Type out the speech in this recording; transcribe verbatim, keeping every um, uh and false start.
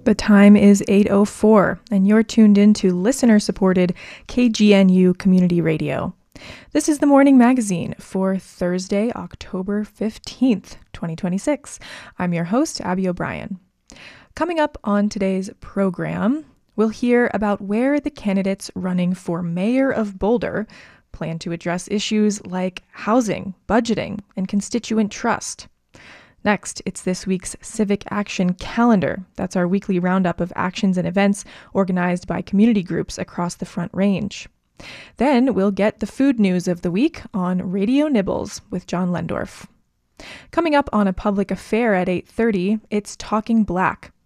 The time is eight oh four, and you're tuned in to listener-supported K G N U Community Radio. This is the Morning Magazine for Thursday, October fifteenth, twenty twenty-six. I'm your host, Abby O'Brien. Coming up on today's program, we'll hear about where the candidates running for mayor of Boulder plan to address issues like housing, budgeting, and constituent trust. Next, it's this week's Civic Action Calendar. That's our weekly roundup of actions and events organized by community groups across the Front Range. Then we'll get the food news of the week on Radio Nibbles with John Lendorf. Coming up on A Public Affair at eight thirty, it's Talking Black,